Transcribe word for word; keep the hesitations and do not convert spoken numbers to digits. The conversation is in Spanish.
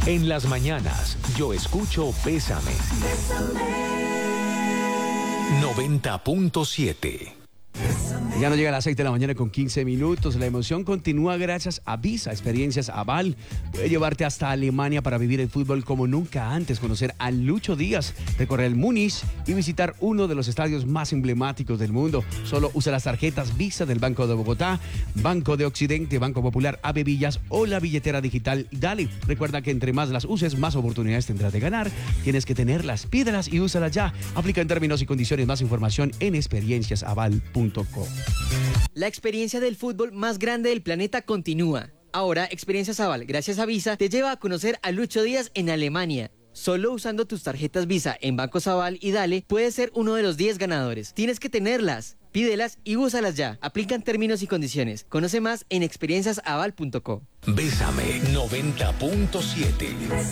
En las mañanas, yo escucho Bésame. noventa punto siete. Ya no llega a las seis de la mañana con quince minutos. La emoción continúa gracias a Visa Experiencias Aval. Puede llevarte hasta Alemania para vivir el fútbol como nunca antes, conocer a Lucho Díaz, recorrer el Múnich y visitar uno de los estadios más emblemáticos del mundo. Solo usa las tarjetas Visa del Banco de Bogotá, Banco de Occidente, Banco Popular, Ave Villas o la billetera digital Dale. Recuerda que entre más las uses, más oportunidades tendrás de ganar. Tienes que tenerlas, pídelas y úsalas ya. Aplica en términos y condiciones. Más información en experiencias aval punto com. La experiencia del fútbol más grande del planeta continúa. Ahora, Experiencias Aval, gracias a Visa, te lleva a conocer a Lucho Díaz en Alemania. Solo usando tus tarjetas Visa en Bancos Aval y Dale, puedes ser uno de los diez ganadores. Tienes que tenerlas, pídelas y úsalas ya. Aplican términos y condiciones. Conoce más en experiencias aval punto com. Bésame noventa punto siete.